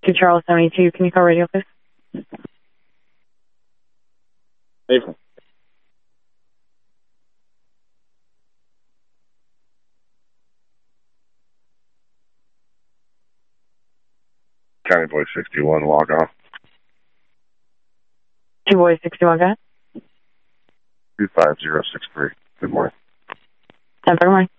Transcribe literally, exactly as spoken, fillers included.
To Charles seventy-two, can you call radio, please? April. County Boy sixty-one, log on. Two Boy sixty-one, go ahead. two five zero six three. Good morning. ten, good morning.